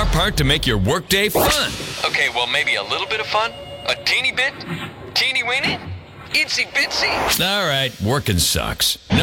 our part to make your workday fun. Okay, well, maybe a little bit of fun? A teeny bit? Teeny weeny? Itsy bitsy? All right, working sucks.